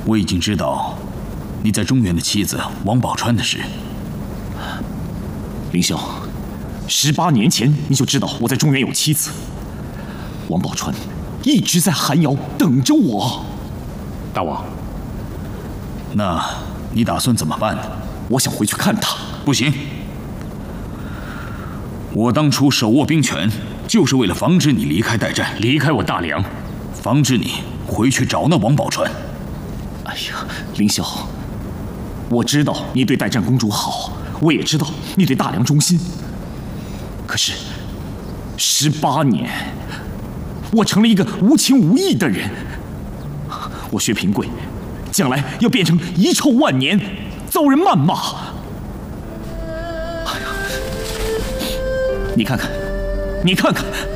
我已经知道你在中原的妻子王宝钏的事。 凌霄，18年前你就知道我在中原有妻子，王宝钏一直在寒窑等着我。大王， 那你打算怎么办？ 我想回去看她。 不行，我当初手握兵权，就是为了防止你离开代战， 离开我大梁， 防止你回去找那王宝钏。 哎呀，凌霄，我知道你对代战公主好，我也知道你对大梁忠心。可是，18年，我成了一个无情无义的人。我薛平贵，将来要变成遗臭万年，遭人谩骂。哎呀，你看看，你看看。